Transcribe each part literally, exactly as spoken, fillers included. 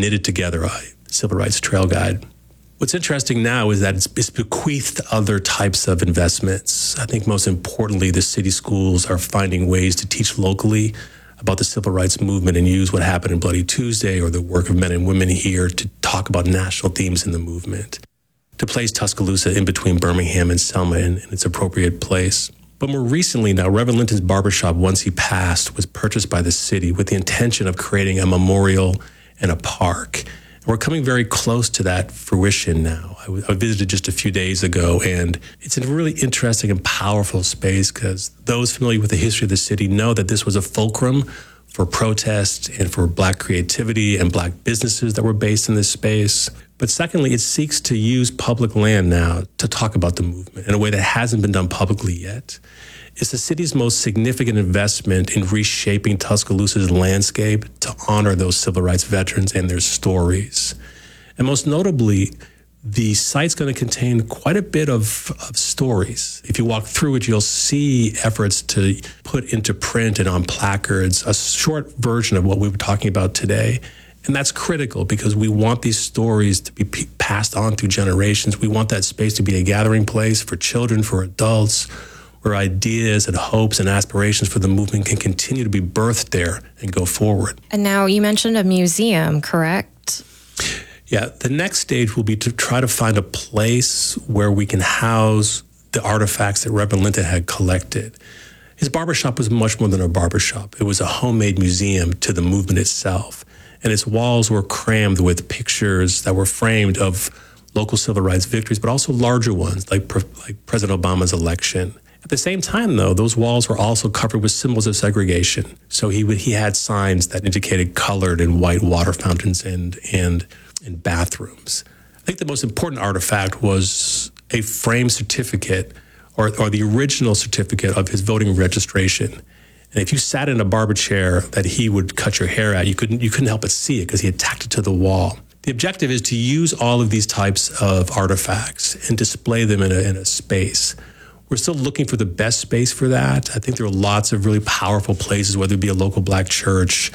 knitted together a civil rights trail guide. What's interesting now is that it's, it's bequeathed other types of investments. I think most importantly, the city schools are finding ways to teach locally about the civil rights movement and use what happened in Bloody Tuesday or the work of men and women here to talk about national themes in the movement, to place Tuscaloosa in between Birmingham and Selma in, in its appropriate place. But more recently now, Reverend Linton's barbershop, once he passed, was purchased by the city with the intention of creating a memorial and a park. And we're coming very close to that fruition now. I, w- I visited just a few days ago, and it's a really interesting and powerful space because those familiar with the history of the city know that this was a fulcrum for protest and for Black creativity and Black businesses that were based in this space. But secondly, it seeks to use public land now to talk about the movement in a way that hasn't been done publicly yet. It's the city's most significant investment in reshaping Tuscaloosa's landscape to honor those civil rights veterans and their stories. And most notably, the site's going to contain quite a bit of, of stories. If you walk through it, you'll see efforts to put into print and on placards a short version of what we were talking about today. And that's critical because we want these stories to be p- passed on through generations. We want that space to be a gathering place for children, for adults, where ideas and hopes and aspirations for the movement can continue to be birthed there and go forward. And now you mentioned a museum, correct? Yeah, the next stage will be to try to find a place where we can house the artifacts that Reverend Linton had collected. His barbershop was much more than a barbershop. It was a homemade museum to the movement itself. And its walls were crammed with pictures that were framed of local civil rights victories, but also larger ones like, like President Obama's election. At the same time, though, those walls were also covered with symbols of segregation. So he would, he had signs that indicated colored and white water fountains and, and, and bathrooms. I think the most important artifact was a framed certificate or, or the original certificate of his voting registration. And if you sat in a barber chair that he would cut your hair at, you couldn't you couldn't help but see it because he had tacked it to the wall. The objective is to use all of these types of artifacts and display them in a, in a space. We're still looking for the best space for that. I think there are lots of really powerful places, whether it be a local Black church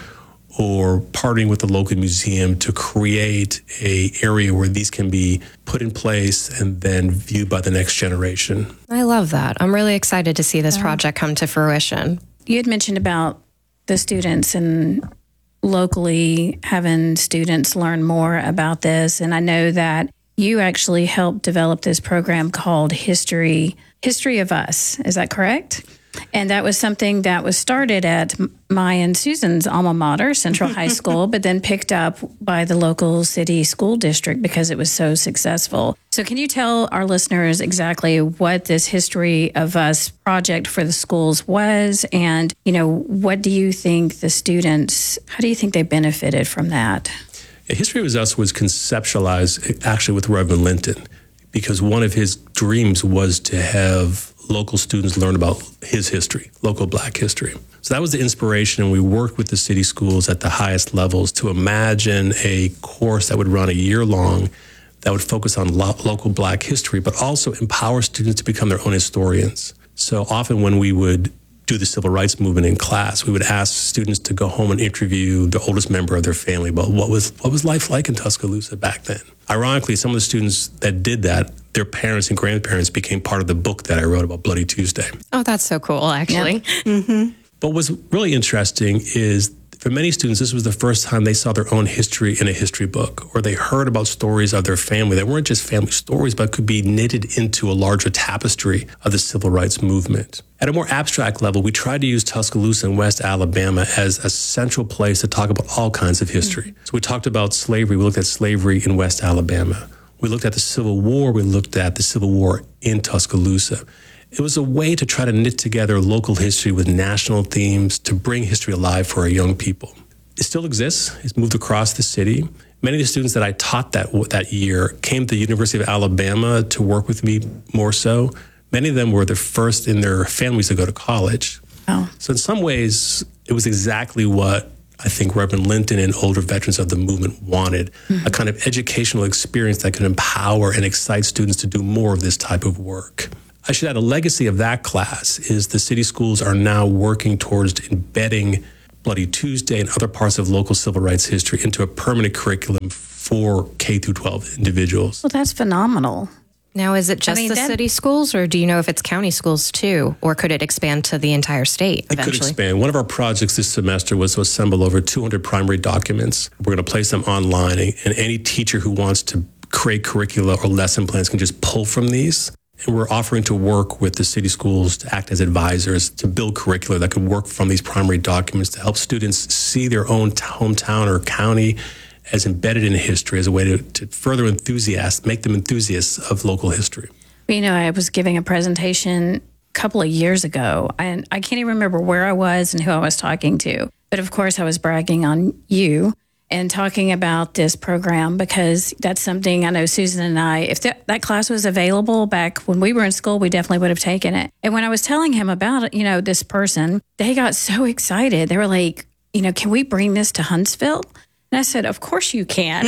or partnering with the local museum to create a area where these can be put in place and then viewed by the next generation. I love that. I'm really excited to see this project come to fruition. You had mentioned about the students and locally having students learn more about this. And I know that you actually helped develop this program called History History of Us. Is that correct? And that was something that was started at my and Susan's alma mater, Central High School, but then picked up by the local city school district because it was so successful. So can you tell our listeners exactly what this History of Us project for the schools was? And, you know, what do you think the students, how do you think they benefited from that? Yeah, History of Us was conceptualized actually with Reverend Linton because one of his dreams was to have local students learn about his history, local Black history. So that was the inspiration, and we worked with the city schools at the highest levels to imagine a course that would run a year long that would focus on lo- local Black history, but also empower students to become their own historians. So often when we would do the civil rights movement in class, we would ask students to go home and interview the oldest member of their family about what was what was life like in Tuscaloosa back then. Ironically, some of the students that did that, their parents and grandparents became part of the book that I wrote about Bloody Tuesday. Oh, that's so cool, actually. Yep. Mm-hmm. But what's really interesting is for many students, this was the first time they saw their own history in a history book, or they heard about stories of their family that weren't just family stories, but could be knitted into a larger tapestry of the civil rights movement. At a more abstract level, we tried to use Tuscaloosa in West Alabama as a central place to talk about all kinds of history. Mm-hmm. So we talked about slavery. We looked at slavery in West Alabama. We looked at the Civil War. We looked at the Civil War in Tuscaloosa. It was a way to try to knit together local history with national themes to bring history alive for our young people. It still exists. It's moved across the city. Many of the students that I taught that that year came to the University of Alabama to work with me more so. Many of them were the first in their families to go to college. Oh. So in some ways, it was exactly what I think Reverend Linton and older veterans of the movement wanted, mm-hmm. a kind of educational experience that could empower and excite students to do more of this type of work. I should add a legacy of that class is the city schools are now working towards embedding Bloody Tuesday and other parts of local civil rights history into a permanent curriculum for K through twelve individuals. Well, that's phenomenal. Now, is it just I mean, the that- city schools, or do you know if it's county schools too, or could it expand to the entire state It could eventually? expand. One of our projects this semester was to assemble over two hundred primary documents. We're going to place them online, and any teacher who wants to create curricula or lesson plans can just pull from these. And we're offering to work with the city schools to act as advisors to build curricula that could work from these primary documents to help students see their own t- hometown or county as embedded in history as a way to, to further enthusiast, make them enthusiasts of local history. You know, I was giving a presentation a couple of years ago, and I can't even remember where I was and who I was talking to. But of course, I was bragging on you and talking about this program because that's something I know Susan and I, if that, that class was available back when we were in school, we definitely would have taken it. And when I was telling him about it, you know, this person, they got so excited. They were like, you know, can we bring this to Huntsville? And I said, of course you can.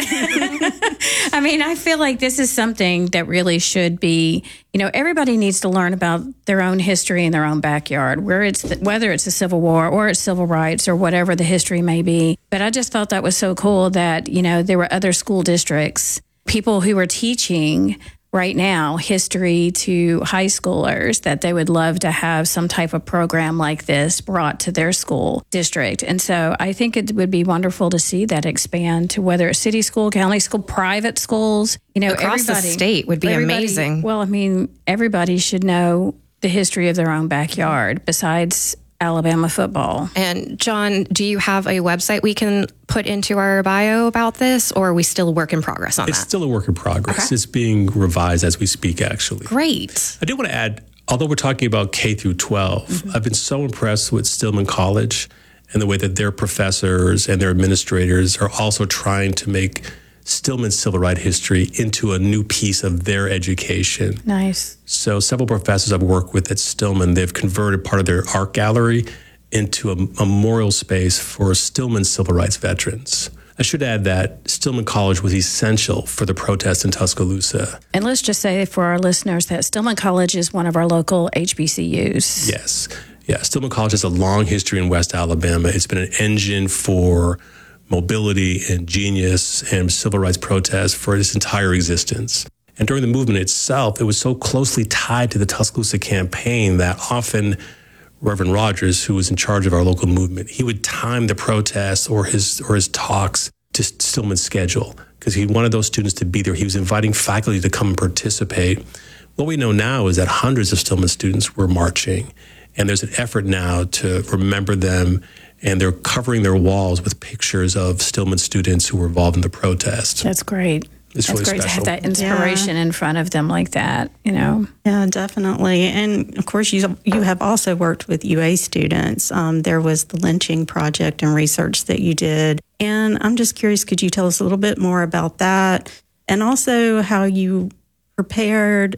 I mean, I feel like this is something that really should be, you know, everybody needs to learn about their own history in their own backyard, where it's the, whether it's the Civil War or it's civil rights or whatever the history may be. But I just thought that was so cool that, you know, there were other school districts, people who were teaching right now history to high schoolers, that they would love to have some type of program like this brought to their school district. And so I think it would be wonderful to see that expand to whether it's city school, county school, private schools, you know, Across the everybody, state would be everybody- amazing. Well, I mean, everybody should know the history of their own backyard besides Alabama football. And John, do you have a website we can put into our bio about this, or are we still a work in progress on It's that? still a work in progress. It's being revised as we speak, actually. Great. I do want to add, although we're talking about K through twelve, mm-hmm. I've been so impressed with Stillman College and the way that their professors and their administrators are also trying to make Stillman civil rights history into a new piece of their education. Nice. So several professors I've worked with at Stillman, they've converted part of their art gallery into a memorial space for Stillman civil rights veterans. I should add that Stillman College was essential for the protests in Tuscaloosa. And let's just say for our listeners that Stillman College is one of our local H B C Us. Yes. Yeah, Stillman College has a long history in West Alabama. It's been an engine for mobility and genius and civil rights protests for its entire existence. And during the movement itself, it was so closely tied to the Tuscaloosa campaign that often Reverend Rogers, who was in charge of our local movement, he would time the protests or his or his talks to Stillman's schedule because he wanted those students to be there. He was inviting faculty to come and participate. What we know now is that hundreds of Stillman students were marching, and there's an effort now to remember them, and they're covering their walls with pictures of Stillman students who were involved in the protest. That's great. It's That's really great special. to have that inspiration Yeah. in front of them like that, you know. Yeah, definitely. And of course, you you have also worked with U A students. Um, there was the lynching project and research that you did. And I'm just curious, could you tell us a little bit more about that? And also how you prepared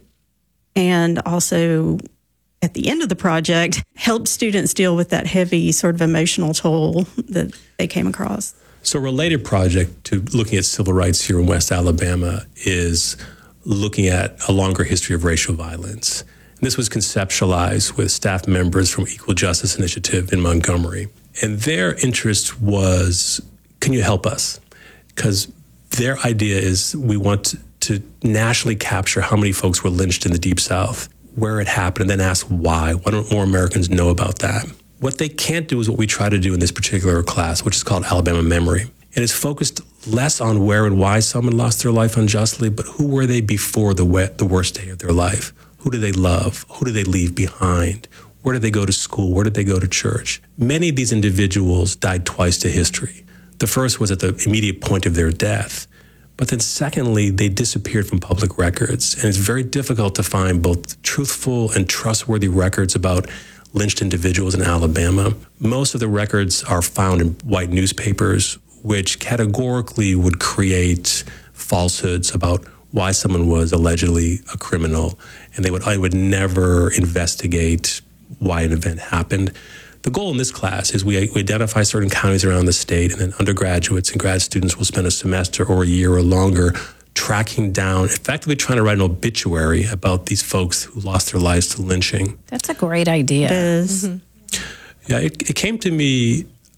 and also at the end of the project helped students deal with that heavy sort of emotional toll that they came across. So a related project to looking at civil rights here in West Alabama is looking at a longer history of racial violence. And this was conceptualized with staff members from Equal Justice Initiative in Montgomery. And their interest was, can you help us? Because their idea is we want to nationally capture how many folks were lynched in the Deep South, where it happened, and then ask why. Why don't more Americans know about that? What they can't do is what we try to do in this particular class, which is called Alabama Memory. And it's focused less on where and why someone lost their life unjustly, but who were they before the wet, the worst day of their life? Who did they love? Who did they leave behind? Where did they go to school? Where did they go to church? Many of these individuals died twice to history. The first was at the immediate point of their death. But then secondly, they disappeared from public records. And it's very difficult to find both truthful and trustworthy records about lynched individuals in Alabama. Most of the records are found in white newspapers, which categorically would create falsehoods about why someone was allegedly a criminal, and they would, I would never investigate why an event happened. The goal in this class is we, we identify certain counties around the state, and then undergraduates and grad students will spend a semester or a year or longer tracking down, effectively trying to write an obituary about these folks who lost their lives to lynching. That's a great idea. It is. Yeah, it, it came to me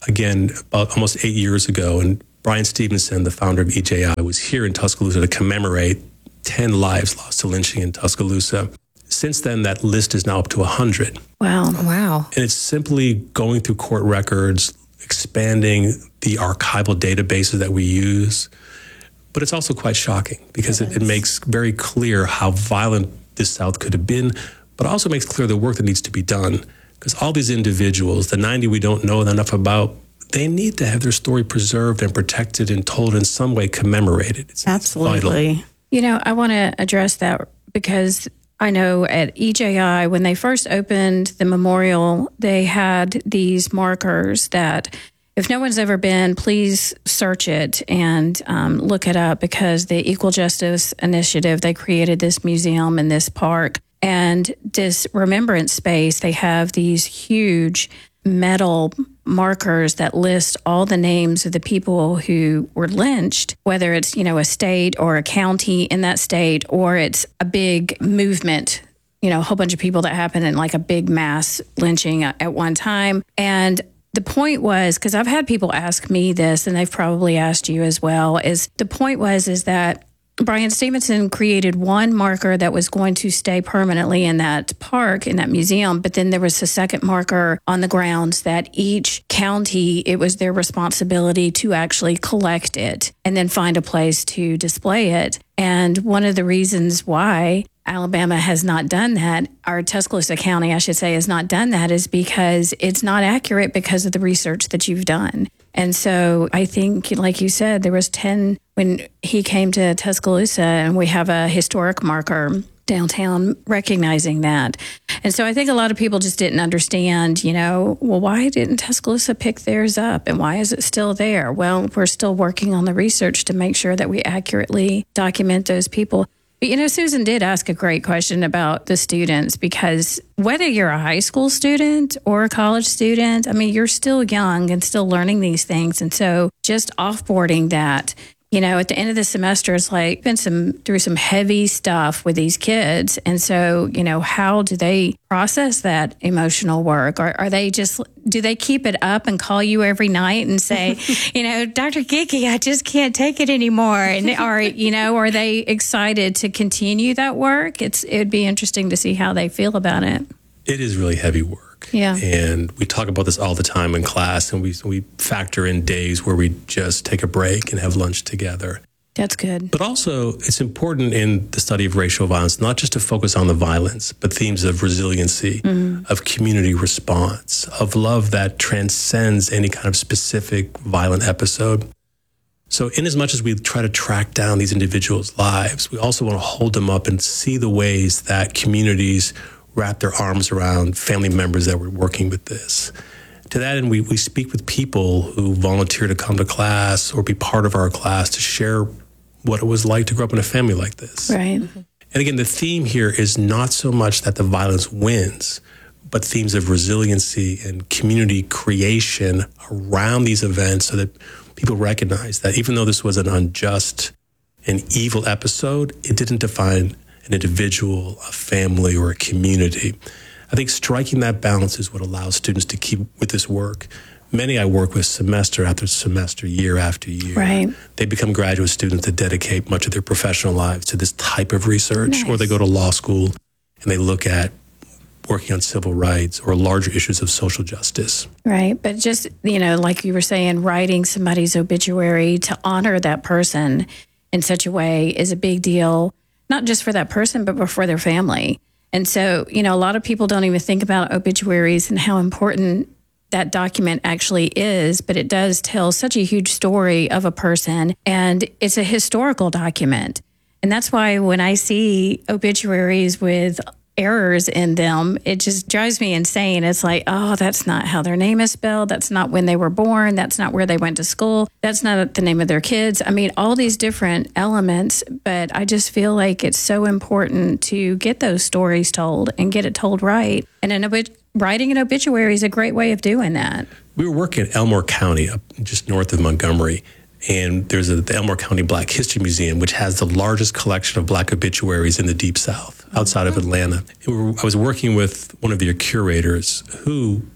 again, about almost eight years ago, and Brian Stevenson, the founder of E J I, was here in Tuscaloosa to commemorate ten lives lost to lynching in Tuscaloosa. Since then, that list is now up to one hundred. Wow. Wow. And it's simply going through court records, expanding the archival databases that we use. But it's also quite shocking because it, it makes very clear how violent this South could have been, but also makes clear the work that needs to be done. Because all these individuals, the ninety we don't know enough about, they need to have their story preserved and protected and told in some way, commemorated. It's, Absolutely. It's vital. You know, I want to address that because I know at E J I, when they first opened the memorial, they had these markers that if no one's ever been, please search it and um, look it up, because the Equal Justice Initiative, they created this museum in this park. And this remembrance space, they have these huge metal markers that list all the names of the people who were lynched, whether it's, you know, a state or a county in that state, or it's a big movement, you know, a whole bunch of people that happened in like a big mass lynching at one time. And the point was, because I've had people ask me this, and they've probably asked you as well, is the point was, is that Brian Stevenson created one marker that was going to stay permanently in that park, in that museum. But then there was a second marker on the grounds that each county, it was their responsibility to actually collect it and then find a place to display it. And one of the reasons why Alabama has not done that, or Tuscaloosa County, I should say, has not done that, is because it's not accurate because of the research that you've done. And so I think, like you said, there was ten when he came to Tuscaloosa, and we have a historic marker downtown recognizing that. And so I think a lot of people just didn't understand, you know, well, why didn't Tuscaloosa pick theirs up, and why is it still there? Well, we're still working on the research to make sure that we accurately document those people. But, you know, Susan did ask a great question about the students, because whether you're a high school student or a college student, I mean, you're still young and still learning these things. And so just offboarding that, you know, at the end of the semester, it's like been some through some heavy stuff with these kids. And so, you know, how do they process that emotional work? Or are they just, do they keep it up and call you every night and say, you know, Doctor Kiki, I just can't take it anymore? And are, you know, are they excited to continue that work? It's, it'd be interesting to see how they feel about it. It is really heavy work. Yeah. And we talk about this all the time in class, and we we factor in days where we just take a break and have lunch together. That's good. But also, it's important in the study of racial violence, not just to focus on the violence, but themes of resiliency, mm-hmm. of community response, of love that transcends any kind of specific violent episode. So in as much as we try to track down these individuals' lives, we also want to hold them up and see the ways that communities wrap their arms around family members that were working with this. To that end, we, we speak with people who volunteer to come to class or be part of our class to share what it was like to grow up in a family like this. Right. And again, the theme here is not so much that the violence wins, but themes of resiliency and community creation around these events, so that people recognize that even though this was an unjust and evil episode, it didn't define an individual, a family, or a community. I think striking that balance is what allows students to keep with this work. Many I work with semester after semester, year after year. Right. They become graduate students that dedicate much of their professional lives to this type of research, Nice. Or they go to law school and they look at working on civil rights or larger issues of social justice. Right. But just, you know, like you were saying, writing somebody's obituary to honor that person in such a way is a big deal, not just for that person, but for their family. And so, you know, a lot of people don't even think about obituaries and how important that document actually is, but it does tell such a huge story of a person, and it's a historical document. And that's why when I see obituaries with errors in them, it just drives me insane. It's like, oh, that's not how their name is spelled. That's not when they were born. That's not where they went to school. That's not the name of their kids. I mean, all these different elements, but I just feel like it's so important to get those stories told and get it told right. And an obit- writing an obituary is a great way of doing that. We were working in Elmore County, up just north of Montgomery, and there's a, the Elmore County Black History Museum, which has the largest collection of Black obituaries in the Deep South, outside of Atlanta. We were, I was working with one of their curators who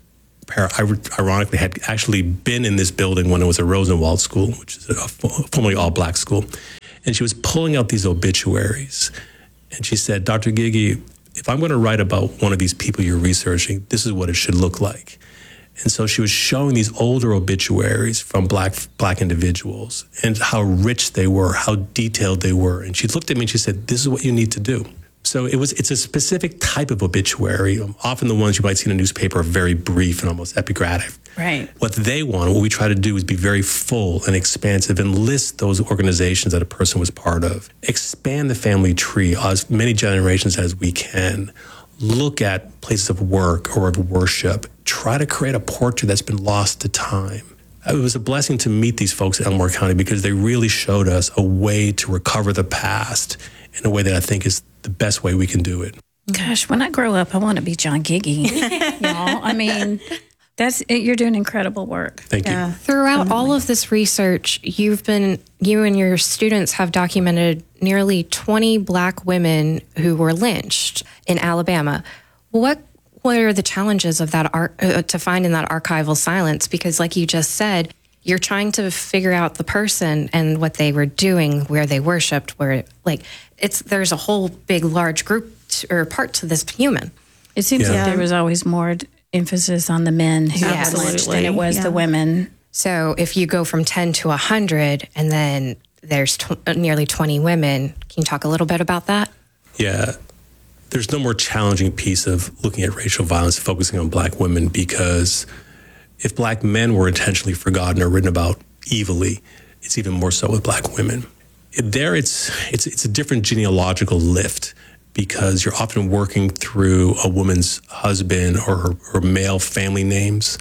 pair, ironically, had actually been in this building when it was a Rosenwald school, which is a formerly all-black school. And she was pulling out these obituaries. And she said, Doctor Gigi, if I'm going to write about one of these people you're researching, this is what it should look like. And so she was showing these older obituaries from black black individuals and how rich they were, how detailed they were. And she looked at me and she said, this is what you need to do. So it was. It's a specific type of obituary. Um, often the ones you might see in a newspaper are very brief and almost epigraphic. Right. What they want, what we try to do is be very full and expansive and list those organizations that a person was part of. Expand the family tree as many generations as we can. Look at places of work or of worship. Try to create a portrait that's been lost to time. It was a blessing to meet these folks in Elmore County because they really showed us a way to recover the past in a way that I think is the best way we can do it. Gosh, when I grow up, I want to be John Gigi. Y'all, I mean, that's you're doing incredible work. Thank you. Yeah. Throughout all of this research, you've been, you and your students have documented nearly twenty Black women who were lynched in Alabama. What what are the challenges of that ar- uh, to find in that archival silence? Because, like you just said, you're trying to figure out the person and what they were doing, where they worshipped, where like it's there's a whole big, large group to, or part to this human. It seems Yeah. like there was always more d- emphasis on the men who Yes. were lynched than it was Yeah. the women. So if you go from ten to one hundred and then there's tw- nearly twenty women, can you talk a little bit about that? Yeah. There's no more challenging piece of looking at racial violence focusing on Black women, because if Black men were intentionally forgotten or written about evilly, it's even more so with Black women. It, there, it's, it's, it's a different genealogical lift, because you're often working through a woman's husband or her, her male family names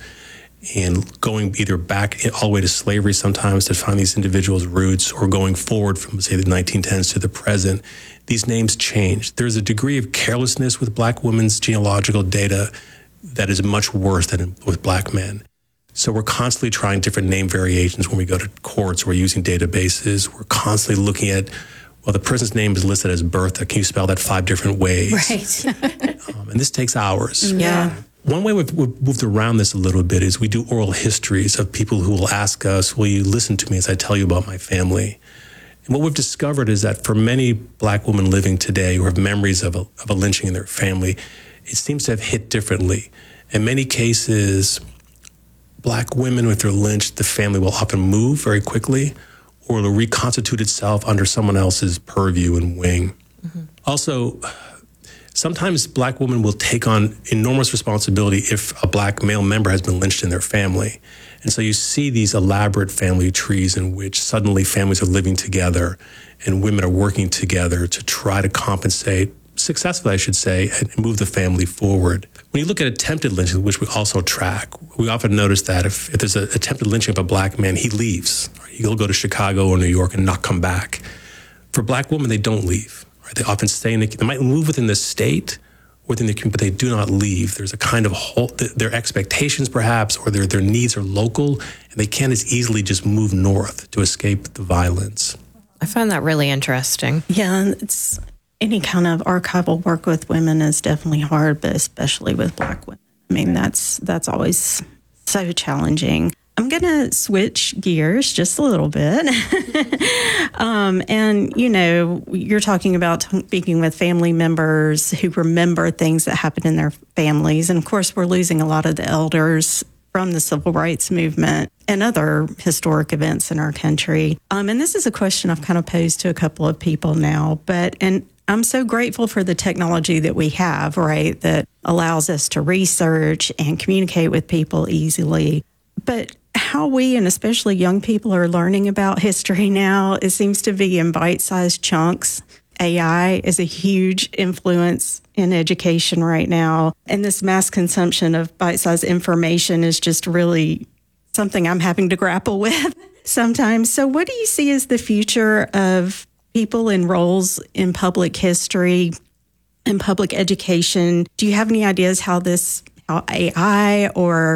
and going either back all the way to slavery sometimes to find these individuals' roots, or going forward from, say, the nineteen tens to the present. These names change. There's a degree of carelessness with Black women's genealogical data that is much worse than with Black men. So we're constantly trying different name variations when we go to courts. We're using databases. We're constantly looking at, well, the person's name is listed as Bertha. Can you spell that five different ways? Right. Um, and this takes hours. Yeah. One way we've, we've moved around this a little bit is we do oral histories of people who will ask us, will you listen to me as I tell you about my family? And what we've discovered is that for many Black women living today who have memories of a, of a lynching in their family, it seems to have hit differently. In many cases, Black women, if they're lynched, the family will often move very quickly, or it'll reconstitute itself under someone else's purview and wing. Mm-hmm. Also, sometimes Black women will take on enormous responsibility if a Black male member has been lynched in their family. And so you see these elaborate family trees in which suddenly families are living together and women are working together to try to compensate, successfully, I should say, and move the family forward. When you look at attempted lynching, which we also track, we often notice that if, if there's an attempted lynching of a Black man, he leaves. He'll go to Chicago or New York and not come back. For Black women, they don't leave. Right? They often stay in the, they might move within the state, within the community, but they do not leave. There's a kind of whole, their expectations perhaps, or their, their needs are local, and they can't as easily just move north to escape the violence. I find that really interesting. Yeah, and it's any kind of archival work with women is definitely hard, but especially with Black women. I mean, that's that's always so challenging. I'm going to switch gears just a little bit. um, and, you know, you're talking about speaking with family members who remember things that happened in their families. And, of course, we're losing a lot of the elders from the civil rights movement and other historic events in our country. Um, and this is a question I've kind of posed to a couple of people now. But, and I'm so grateful for the technology that we have, right, that allows us to research and communicate with people easily. But how we, and especially young people, are learning about history now, it seems to be in bite-sized chunks. A I is a huge influence in education right now. And this mass consumption of bite-sized information is just really something I'm having to grapple with sometimes. So what do you see as the future of people in roles in public history and public education? Do you have any ideas how this, how A I or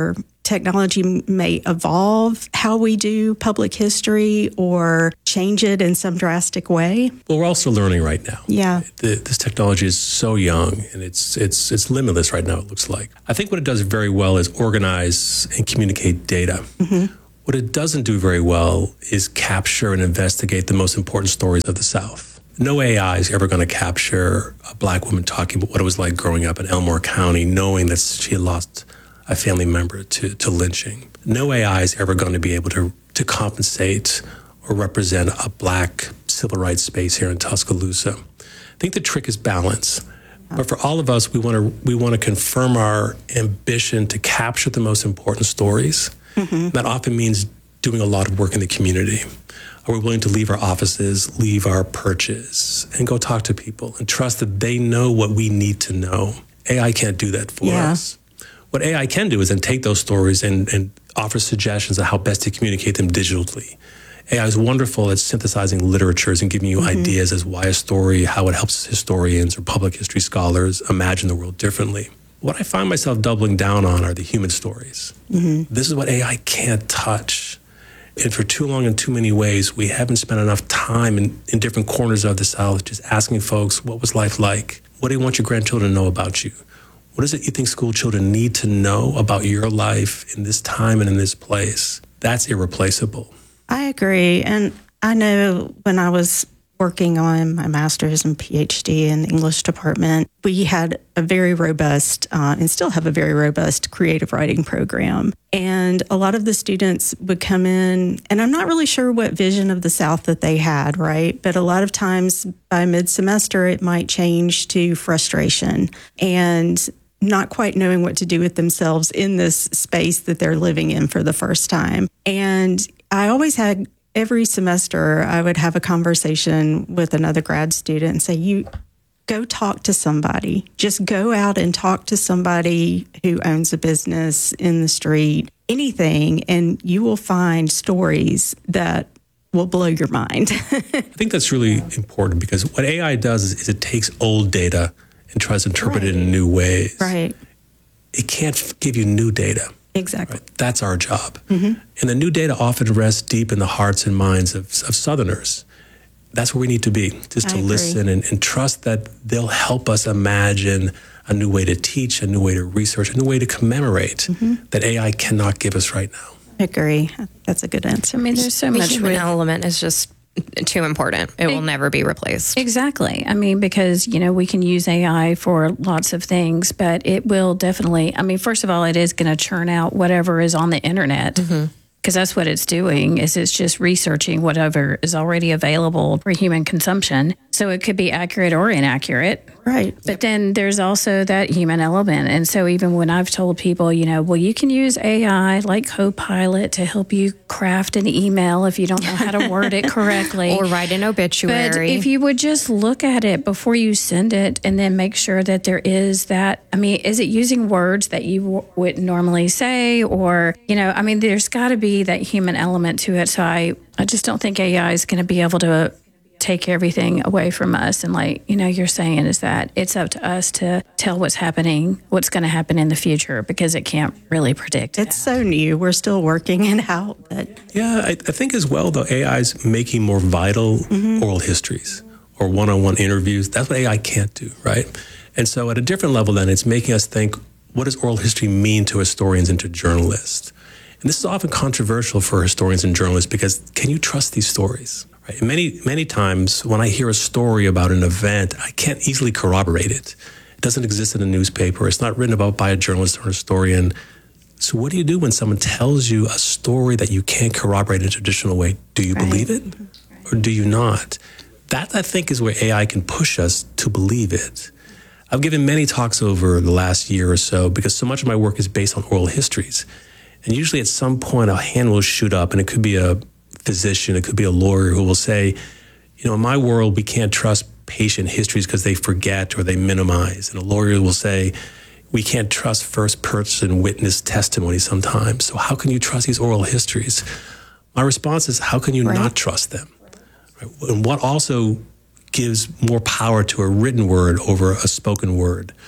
technology may evolve how we do public history or change it in some drastic way? Well, we're also learning right now. Yeah. The, this technology is so young, and it's it's it's limitless right now, it looks like. I think what it does very well is organize and communicate data. Mm-hmm. What it doesn't do very well is capture and investigate the most important stories of the South. No A I is ever going to capture a Black woman talking about what it was like growing up in Elmore County, knowing that she had lost a family member to, to lynching. No A I is ever going to be able to, to compensate or represent a Black civil rights space here in Tuscaloosa. I think the trick is balance. But for all of us, we want to we want to confirm our ambition to capture the most important stories. Mm-hmm. That often means doing a lot of work in the community. Are we willing to leave our offices, leave our perches, and go talk to people and trust that they know what we need to know? A I can't do that for yeah. us. What A I can do is then take those stories and, and offer suggestions of how best to communicate them digitally. A I is wonderful at synthesizing literatures and giving you mm-hmm. ideas as why a story, how it helps historians or public history scholars imagine the world differently. What I find myself doubling down on are the human stories. Mm-hmm. This is what A I can't touch. And for too long in too many ways, we haven't spent enough time in, in different corners of the South just asking folks, what was life like? What do you want your grandchildren to know about you? What is it you think school children need to know about your life in this time and in this place? That's irreplaceable. I agree. And I know when I was working on my master's and PhD in the English department, we had a very robust uh, and still have a very robust creative writing program. And a lot of the students would come in, and I'm not really sure what vision of the South that they had, right? But a lot of times by mid-semester, it might change to frustration and not quite knowing what to do with themselves in this space that they're living in for the first time. And I always had, every semester, I would have a conversation with another grad student and say, you go talk to somebody. Just go out and talk to somebody who owns a business in the street, anything, and you will find stories that will blow your mind. I think that's really important because what A I does is, is it takes old data and tries to interpret right. it in new ways. Right. It can't f- give you new data. Exactly. Right? That's our job. Mm-hmm. And the new data often rests deep in the hearts and minds of, of Southerners. That's where we need to be, just to listen and, and trust that they'll help us imagine a new way to teach, a new way to research, a new way to commemorate mm-hmm. that A I cannot give us right now. I agree. That's a good answer. I mean, there's so the much human with, element is just too important. It, it will never be replaced. Exactly. I mean, because, you know, we can use A I for lots of things, but it will definitely, I mean, first of all, it is going to churn out whatever is on the internet. Mm-hmm. Because that's what it's doing, is it's just researching whatever is already available for human consumption. So it could be accurate or inaccurate. Right. But then there's also that human element. And so even when I've told people, you know, well, you can use A I like Copilot to help you craft an email if you don't know how to word it correctly. Or write an obituary. But if you would just look at it before you send it and then make sure that there is that, I mean, is it using words that you w- wouldn't normally say? Or, you know, I mean, there's got to be that human element to it. So I, I just don't think A I is going to be able to take everything away from us. And like, you know, you're saying is that it's up to us to tell what's happening, what's going to happen in the future, because it can't really predict. It's that. So new. We're still working it out. But yeah, I, I think as well, though, A I is making more vital mm-hmm. oral histories or one-on-one interviews. That's what A I can't do, right? And so at a different level, then, it's making us think, what does oral history mean to historians and to journalists? And this is often controversial for historians and journalists because can you trust these stories? Right? And many, many times when I hear a story about an event, I can't easily corroborate it. It doesn't exist in a newspaper. It's not written about by a journalist or a historian. So what do you do when someone tells you a story that you can't corroborate in a traditional way? Do you right. believe it or do you not? That, I think, is where A I can push us to believe it. I've given many talks over the last year or so because so much of my work is based on oral histories. And usually at some point, a hand will shoot up, and it could be a physician, it could be a lawyer who will say, you know, in my world, we can't trust patient histories because they forget or they minimize. And a lawyer will say, we can't trust first-person witness testimony sometimes. So how can you trust these oral histories? My response is, how can you right. not trust them? Right? And what also gives more power to a written word over a spoken word?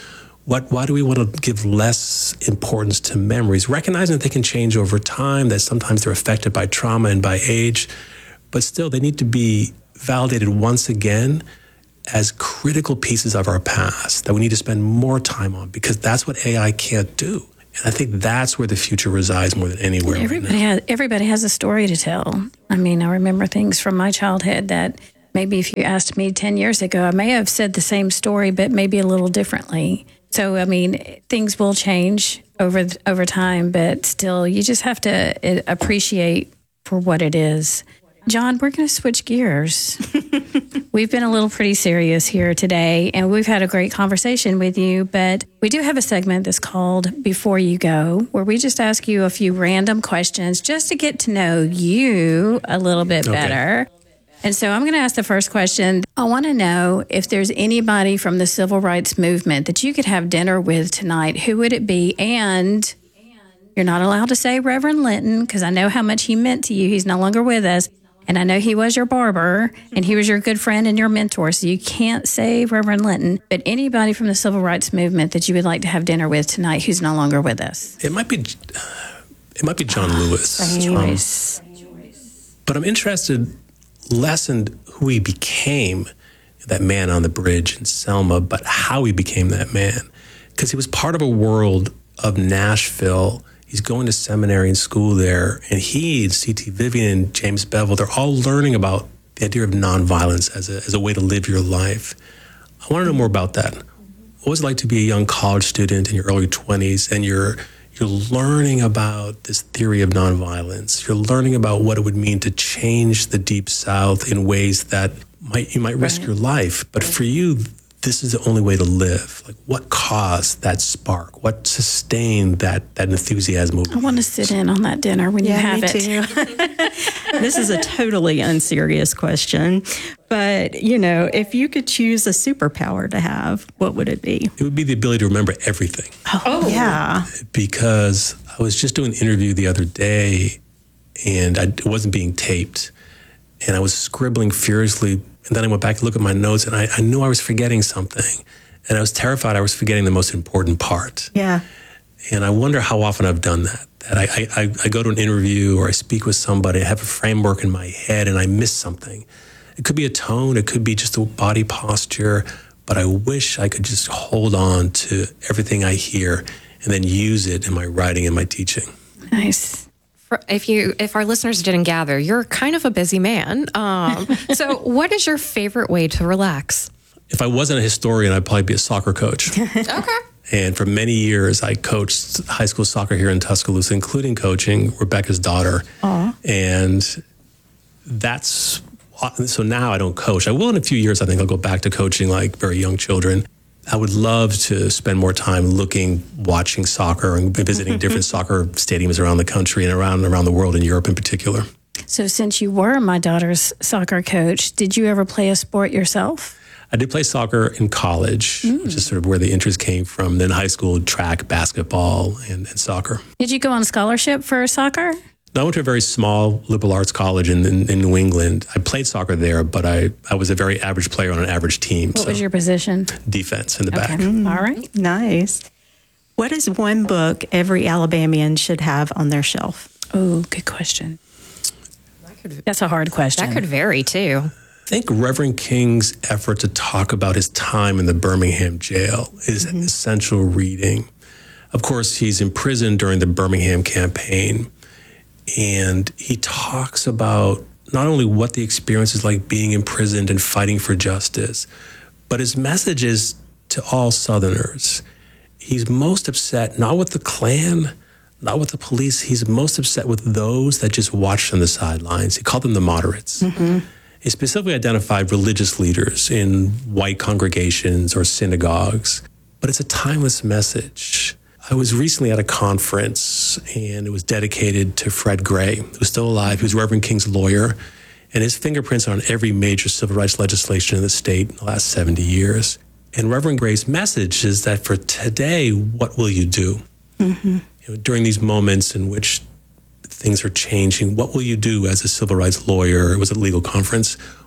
What, why do we want to give less importance to memories? Recognizing that they can change over time, that sometimes they're affected by trauma and by age, but still they need to be validated once again as critical pieces of our past that we need to spend more time on, because that's what A I can't do. And I think that's where the future resides more than anywhere. Everybody right now. has everybody has a story to tell. I mean, I remember things from my childhood that maybe if you asked me ten years ago, I may have said the same story, but maybe a little differently. So, I mean, things will change over over time, but still, you just have to appreciate for what it is. John, we're going to switch gears. We've been a little pretty serious here today, and we've had a great conversation with you, but we do have a segment that's called Before You Go, where we just ask you a few random questions just to get to know you a little bit Okay. better. And so I'm going to ask the first question. I want to know if there's anybody from the civil rights movement that you could have dinner with tonight. Who would it be? And you're not allowed to say Reverend Linton, because I know how much he meant to you. He's no longer with us. And I know he was your barber, and he was your good friend and your mentor. So you can't say Reverend Linton. But anybody from the civil rights movement that you would like to have dinner with tonight who's no longer with us. It might be, it might be John Lewis. Joyce. But I'm interested less in who he became, that man on the bridge in Selma, but how he became that man. Because he was part of a world of Nashville. He's going to seminary and school there, and he and C T Vivian and James Bevel, they're all learning about the idea of nonviolence as a, as a way to live your life. I want to know more about that. What was it like to be a young college student in your early twenties, and you're you're learning about this theory of nonviolence. You're learning about what it would mean to change the Deep South in ways that might you might risk Right. your life. But for you, this is the only way to live. Like, what caused that spark? What sustained that that enthusiasm? I want to sit in on that dinner when you have me it. too. This is a totally unserious question, but you know, if you could choose a superpower to have, what would it be? It would be the ability to remember everything. Oh, yeah. Because I was just doing an interview the other day, and I, it wasn't being taped, and I was scribbling furiously. And then I went back to look at my notes, and I, I knew I was forgetting something. And I was terrified I was forgetting the most important part. Yeah. And I wonder how often I've done that. That I, I, I go to an interview or I speak with somebody, I have a framework in my head, and I miss something. It could be a tone, it could be just a body posture, but I wish I could just hold on to everything I hear and then use it in my writing and my teaching. Nice. For- If you, if our listeners didn't gather, you're kind of a busy man. Um, so, what is your favorite way to relax? If I wasn't a historian, I'd probably be a soccer coach. Okay. And for many years, I coached high school soccer here in Tuscaloosa, including coaching Rebecca's daughter. Aw. And that's, so now I don't coach. I will in a few years. I think I'll go back to coaching like very young children. I would love to spend more time looking, watching soccer and visiting different soccer stadiums around the country and around around the world, in Europe in particular. So since you were my daughter's soccer coach, did you ever play a sport yourself? I did play soccer in college, which is sort of where the interest came from. Then high school, track, basketball, and, and soccer. Did you go on scholarship for soccer? I went to a very small liberal arts college in, in, in New England. I played soccer there, but I, I was a very average player on an average team. What so was your position? defense in the Okay. back. All right. Nice. What is one book every Alabamian should have on their shelf? Oh, good question. That's a hard question. That could vary too. I think Reverend King's effort to talk about his time in the Birmingham jail is Mm-hmm. essential reading. Of course, he's imprisoned during the Birmingham campaign, and he talks about not only what the experience is like being imprisoned and fighting for justice, but his message is to all Southerners. He's most upset not with the Klan, not with the police. He's most upset with those that just watched on the sidelines. He called them the moderates. He specifically identified religious leaders in white congregations or synagogues, but it's a timeless message. I was recently at a conference, and it was dedicated to Fred Gray, who's still alive. He was Reverend King's lawyer, and his fingerprints are on every major civil rights legislation in the state in the last seventy years. And Reverend Gray's message is that for today, what will you do? You know, during these moments in which things are changing, what will you do as a civil rights lawyer? It was a legal conference.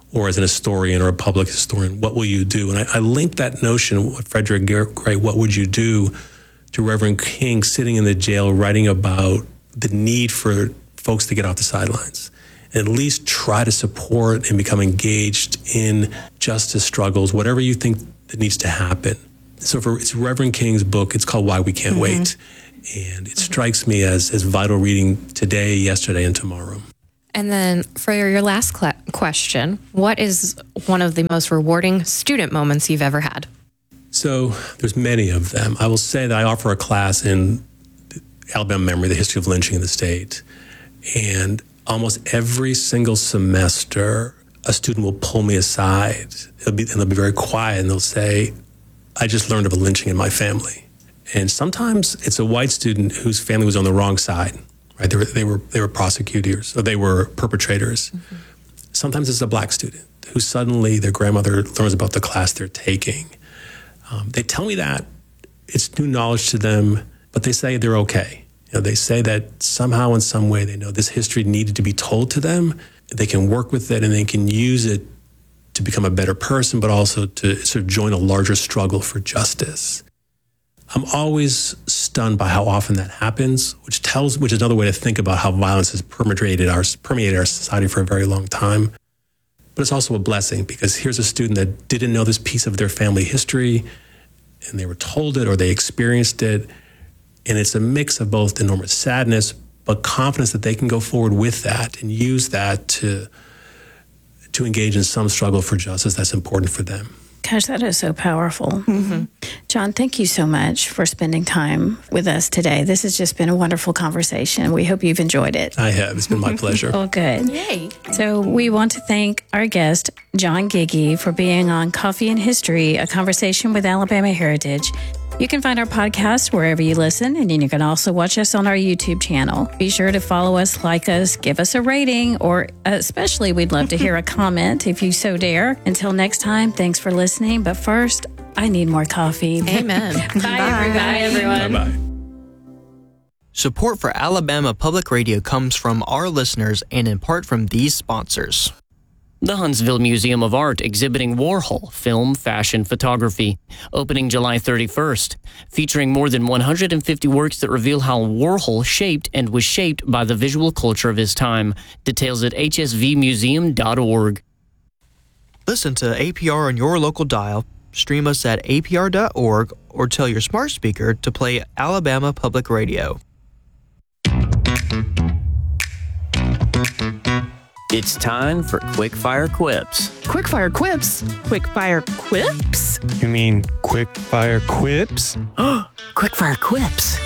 or as an historian or a public historian, what will you do? And I, I linked that notion, what Frederick Gray, what would you do, to Reverend King sitting in the jail writing about the need for folks to get off the sidelines and at least try to support and become engaged in justice struggles, whatever you think that needs to happen. So for it's Reverend King's book, it's called Why We Can't mm-hmm. Wait. And it strikes me as, as vital reading today, yesterday, and tomorrow. And then for your last cl- question, what is one of the most rewarding student moments you've ever had? So there's many of them. I will say that I offer a class in Alabama memory, the history of lynching in the state. And almost every single semester, a student will pull me aside. They'll be, and they'll be very quiet, and they'll say, I just learned of a lynching in my family. And sometimes it's a white student whose family was on the wrong side. Right, they were they were they were prosecutors, or they were perpetrators. Mm-hmm. Sometimes it's a black student who suddenly their grandmother learns about the class they're taking. Um, they tell me that it's new knowledge to them, but they say they're okay. You know, they say that somehow, in some way, they know this history needed to be told to them. They can work with it, and they can use it to become a better person, but also to sort of join a larger struggle for justice. I'm always stunned by how often that happens, which tells, which is another way to think about how violence has permeated our, permeated our society for a very long time. But it's also a blessing, because here's a student that didn't know this piece of their family history, and they were told it or they experienced it. And it's a mix of both enormous sadness, but confidence that they can go forward with that and use that to, to engage in some struggle for justice that's important for them. Gosh, that is so powerful. Mm-hmm. John, thank you so much for spending time with us today. This has just been a wonderful conversation. We hope you've enjoyed it. I have. It's been my pleasure. Oh, good. Yay. So we want to thank our guest, John Giggy, for being on Coffee and History, a conversation with Alabama Heritage. You can find our podcast wherever you listen, and you can also watch us on our YouTube channel. Be sure to follow us, like us, give us a rating, or especially we'd love to hear a comment if you so dare. Until next time, thanks for listening. But first, I need more coffee. Amen. Bye, Bye. Bye, everyone. Bye-bye. Support for Alabama Public Radio comes from our listeners and in part from these sponsors. The Huntsville Museum of Art exhibiting Warhol, film, fashion, photography, opening July thirty-first, featuring more than one hundred fifty works that reveal how Warhol shaped and was shaped by the visual culture of his time. Details at h s v museum dot org. Listen to A P R on your local dial, stream us at a p r dot org, or tell your smart speaker to play Alabama Public Radio. It's time for Quickfire Quips. Quickfire Quips? Quickfire Quips? You mean Quickfire Quips? Quickfire Quips.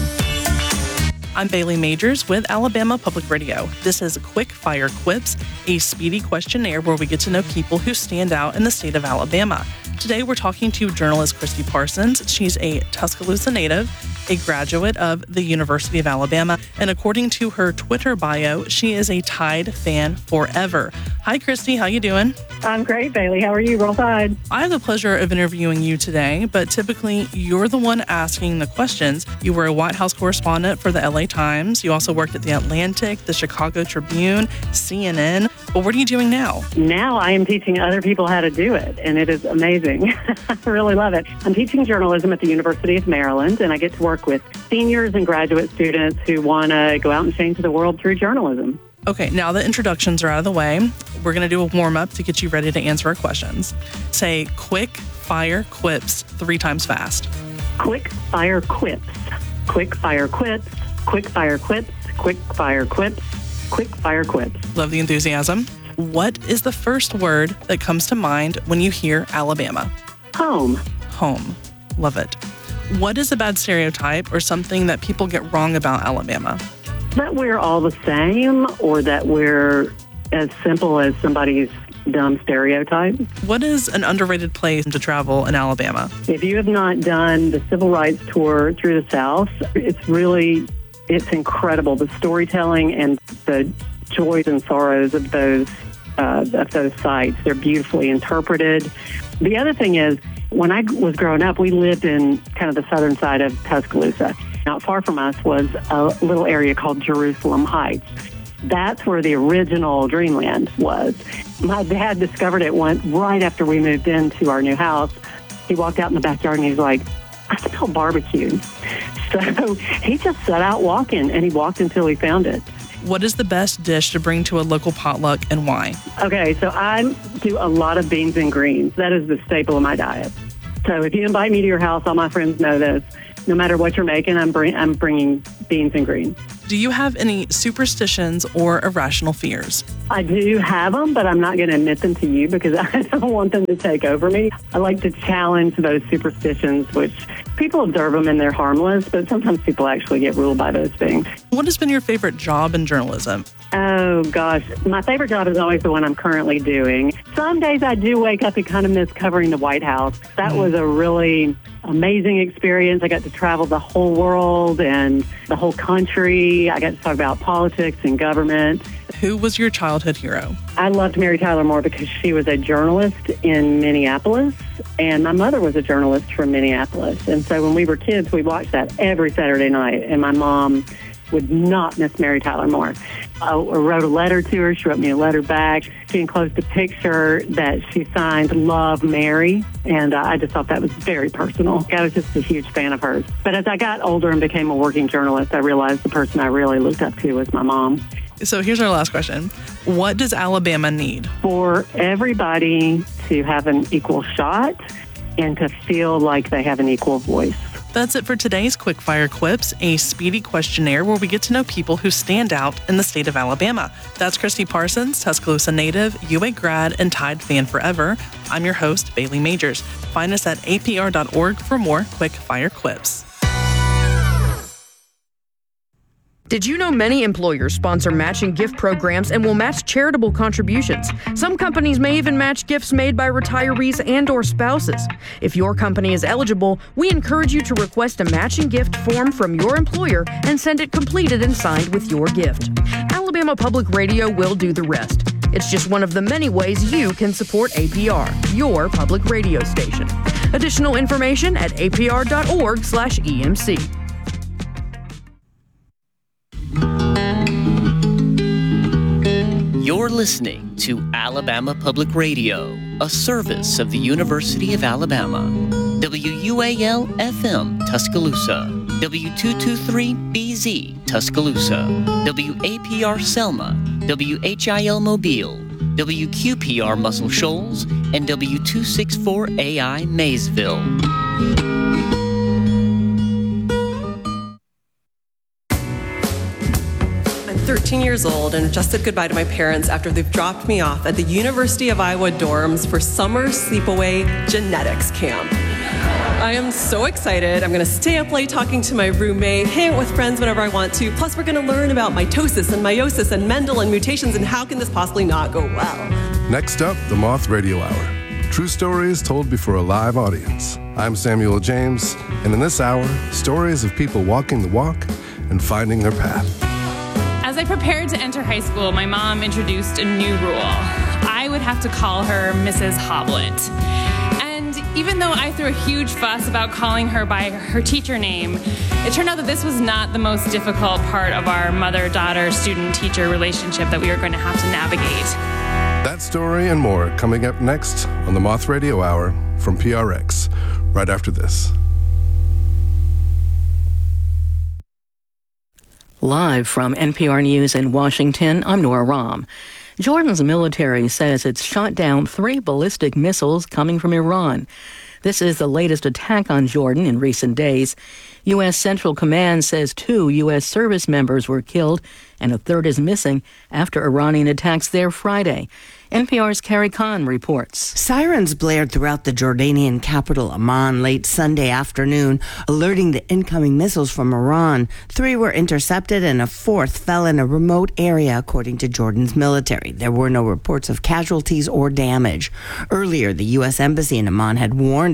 I'm Bailey Majors with Alabama Public Radio. This is Quickfire Quips, a speedy questionnaire where we get to know people who stand out in the state of Alabama. Today we're talking to journalist Christy Parsons. She's a Tuscaloosa native, a graduate of the University of Alabama, and according to her Twitter bio, she is a Tide fan forever. Hi, Christy. How you doing? I'm great, Bailey. How are you? Roll Tide. I have the pleasure of interviewing you today, but typically you're the one asking the questions. You were a White House correspondent for the L A Times. You also worked at The Atlantic, the Chicago Tribune, C N N. But what are you doing now? Now I am teaching other people how to do it, and it is amazing. I really love it. I'm teaching journalism at the University of Maryland, and I get to work with seniors and graduate students who want to go out and change the world through journalism. Okay, now the introductions are out of the way. We're going to do a warm-up to get you ready to answer our questions. Say quick fire quips three times fast. Quick fire quips. Quick fire quips. Quick fire quips. Quick fire quips. Quick fire quips. Love the enthusiasm. What is the first word that comes to mind when you hear Alabama? Home. Home. Love it. What is a bad stereotype or something that people get wrong about Alabama? That we're all the same, or that we're as simple as somebody's dumb stereotype. What is an underrated place to travel in Alabama? If you have not done the Civil Rights Tour through the South, it's really, it's incredible. The storytelling and the joys and sorrows of those uh, of those sites. They're beautifully interpreted. The other thing is, when I was growing up, we lived in kind of the southern side of Tuscaloosa. Not far from us was a little area called Jerusalem Heights. That's where the original Dreamland was. My dad discovered it one right after we moved into our new house. He walked out in the backyard and he's like, I smell barbecue. So he just set out walking, and he walked until he found it. What is the best dish to bring to a local potluck and why? Okay, so I do a lot of beans and greens. That is the staple of my diet. So if you invite me to your house, all my friends know this. No matter what you're making, I'm, bring, I'm bringing beans and greens. Do you have any superstitions or irrational fears? I do have them, but I'm not going to admit them to you because I don't want them to take over me. I like to challenge those superstitions, which people observe them and they're harmless, but sometimes people actually get ruled by those things. What has been your favorite job in journalism? Oh, gosh. My favorite job is always the one I'm currently doing. Some days I do wake up and kind of miss covering the White House. That mm. was a really amazing experience. I got to travel the whole world and the whole country. I got to talk about politics and government. Who was your childhood hero? I loved Mary Tyler Moore because she was a journalist in Minneapolis, and my mother was a journalist from Minneapolis. And so when we were kids, we watched that every Saturday night, and my mom would not miss Mary Tyler Moore. I wrote a letter to her. She wrote me a letter back. She enclosed a picture that she signed, Love Mary, and uh, I just thought that was very personal. I was just a huge fan of hers. But as I got older and became a working journalist, I realized the person I really looked up to was my mom. So here's our last question. What does Alabama need? For everybody to have an equal shot and to feel like they have an equal voice. That's it for today's Quickfire Quips, a speedy questionnaire where we get to know people who stand out in the state of Alabama. That's Christy Parsons, Tuscaloosa native, U A grad, and Tide fan forever. I'm your host, Bailey Majors. Find us at A P R dot org for more Quickfire Quips. Did you know many employers sponsor matching gift programs and will match charitable contributions? Some companies may even match gifts made by retirees and or spouses. If your company is eligible, we encourage you to request a matching gift form from your employer and send it completed and signed with your gift. Alabama Public Radio will do the rest. It's just one of the many ways you can support A P R, your public radio station. Additional information at A P R dot org slash E M C. You're listening to Alabama Public Radio, a service of the University of Alabama. W U A L F M Tuscaloosa, W two twenty-three B Z Tuscaloosa, W A P R Selma, W H I L Mobile, W Q P R Muscle Shoals, and W two sixty-four A I Maysville. thirteen years old and just said goodbye to my parents after they've dropped me off at the University of Iowa dorms for summer sleepaway genetics camp. I am so excited. I'm going to stay up late talking to my roommate, hang out with friends whenever I want to. Plus, we're going to learn about mitosis and meiosis and Mendel and mutations, and how can this possibly not go well? Next up, the Moth Radio Hour. True stories told before a live audience. I'm Samuel James, and in this hour, stories of people walking the walk and finding their path. As I prepared to enter high school, my mom introduced a new rule. I would have to call her Missus Hoblet. And even though I threw a huge fuss about calling her by her teacher name, it turned out that this was not the most difficult part of our mother-daughter, student-teacher relationship that we were going to have to navigate. That story and more coming up next on the Moth Radio Hour from P R X, right after this. Live from N P R News in Washington, I'm Nora Rahm. Jordan's military says it's shot down three ballistic missiles coming from Iran. This is the latest attack on Jordan in recent days. U S. Central Command says two U S service members were killed and a third is missing after Iranian attacks there Friday. N P R's Carrie Kahn reports. Sirens blared throughout the Jordanian capital, Amman, late Sunday afternoon, alerting the incoming missiles from Iran. Three were intercepted and a fourth fell in a remote area, according to Jordan's military. There were no reports of casualties or damage. Earlier, the U S. Embassy in Amman had warned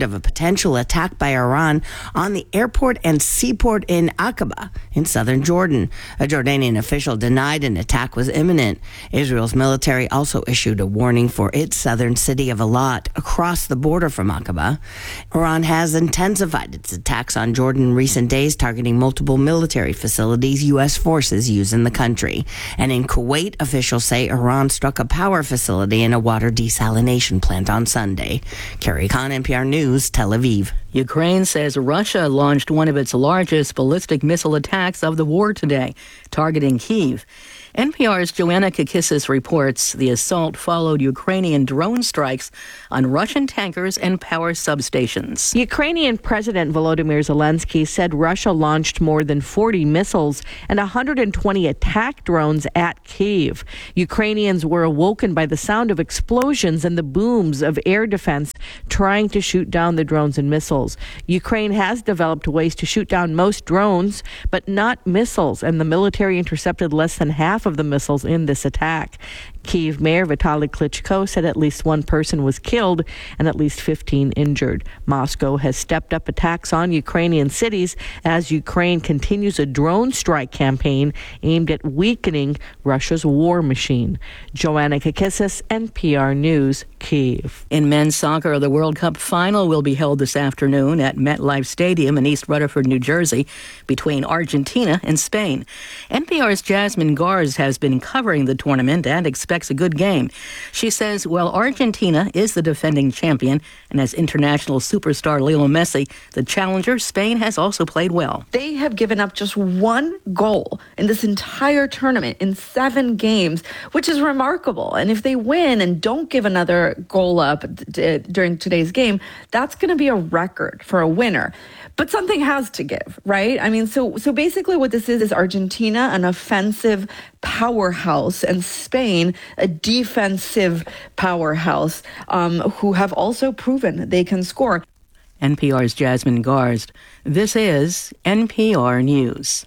warned of a potential attack by Iran on the airport and seaport in Aqaba in southern Jordan. A Jordanian official denied an attack was imminent. Israel's military also issued a warning for its southern city of Eilat across the border from Aqaba. Iran has intensified its attacks on Jordan in recent days, targeting multiple military facilities U S forces use in the country. And in Kuwait, officials say Iran struck a power facility and a water desalination plant on Sunday. Carrie Khan, N P R News, Tel Aviv. Ukraine says Russia launched one of its largest ballistic missile attacks of the war today, targeting Kyiv. N P R's Joanna Kakissis reports the assault followed Ukrainian drone strikes on Russian tankers and power substations. Ukrainian President Volodymyr Zelensky said Russia launched more than forty missiles and one hundred twenty attack drones at Kyiv. Ukrainians were awoken by the sound of explosions and the booms of air defense trying to shoot down the drones and missiles. Ukraine has developed ways to shoot down most drones, but not missiles, and the military intercepted less than half of the missiles in this attack. Kyiv Mayor Vitaly Klitschko said at least one person was killed and at least fifteen injured. Moscow has stepped up attacks on Ukrainian cities as Ukraine continues a drone strike campaign aimed at weakening Russia's war machine. Joanna Kakissis, N P R News, Kyiv. In men's soccer, the World Cup final will be held this afternoon at MetLife Stadium in East Rutherford, New Jersey, between Argentina and Spain. N P R's Jasmine Garz has been covering the tournament and expects a good game. She says, while Argentina is the defending champion and has international superstar Lionel Messi, the challenger, Spain, has also played well. They have given up just one goal in this entire tournament in seven games, which is remarkable. And if they win and don't give another goal up d- during today's game, that's going to be a record for a winner. But something has to give, right? I mean, so so basically what this is is Argentina, an offensive powerhouse, and Spain, a defensive powerhouse, um, who have also proven they can score. N P R's Jasmine Garst. This is N P R News.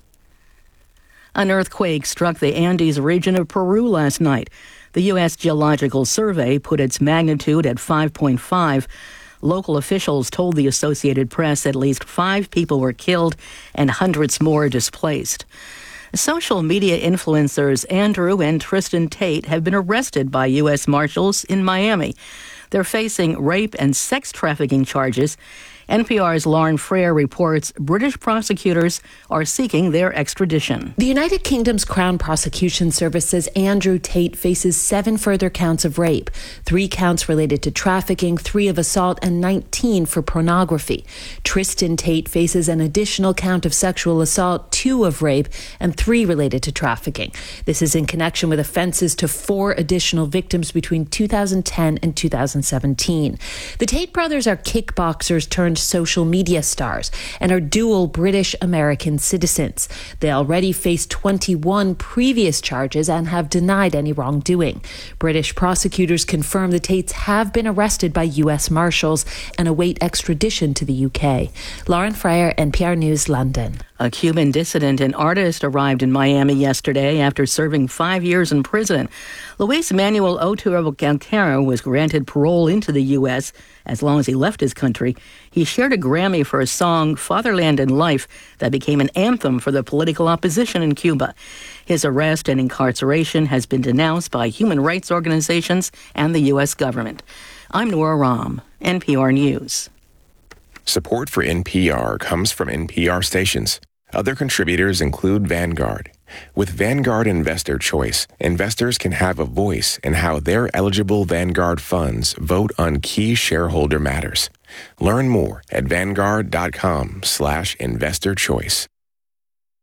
An earthquake struck the Andes region of Peru last night. The U S Geological Survey put its magnitude at five point five. Local officials told the Associated Press at least five people were killed and hundreds more displaced. Social media influencers Andrew and Tristan Tate have been arrested by U S Marshals in Miami. They're facing rape and sex trafficking charges. N P R's Lauren Frere reports British prosecutors are seeking their extradition. The United Kingdom's Crown Prosecution Service's Andrew Tate faces seven further counts of rape, three counts related to trafficking, three of assault, and nineteen for pornography. Tristan Tate faces an additional count of sexual assault, two of rape, and three related to trafficking. This is in connection with offenses to four additional victims between two thousand ten and two thousand seventeen. The Tate brothers are kickboxers turned social media stars and are dual British-American citizens. They already face twenty-one previous charges and have denied any wrongdoing. British prosecutors confirm the Tates have been arrested by U S Marshals and await extradition to the U K. Lauren Frere, N P R News, London. A Cuban dissident and artist arrived in Miami yesterday after serving five years in prison. Luis Manuel Otero Cantero was granted parole into the U S as long as he left his country. He shared a Grammy for a song, Fatherland and Life, that became an anthem for the political opposition in Cuba. His arrest and incarceration has been denounced by human rights organizations and the U S government. I'm Nora Rahm, N P R News. Support for N P R comes from N P R stations. Other contributors include Vanguard. With Vanguard Investor Choice, investors can have a voice in how their eligible Vanguard funds vote on key shareholder matters. Learn more at vanguard.com slash investor choice.